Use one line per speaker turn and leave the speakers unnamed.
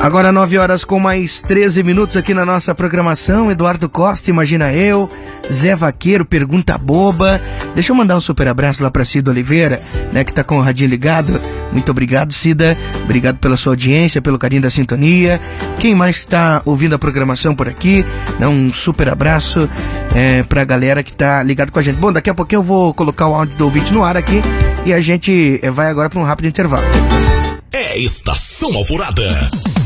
Agora 9 horas com mais 13 minutos aqui na nossa programação. Eduardo Costa, Imagina Eu, Zé Vaqueiro, Pergunta Boba. Deixa eu mandar um super abraço lá pra Cida Oliveira, né, que tá com o radinho ligado. Muito obrigado, Cida. Obrigado pela sua audiência, pelo carinho da sintonia. Quem mais está ouvindo a programação por aqui? Um super abraço pra galera que tá ligado com a gente. Bom, daqui a pouquinho eu vou colocar o áudio do ouvinte no ar aqui e a gente vai agora para um rápido intervalo.
É Estação Alvorada.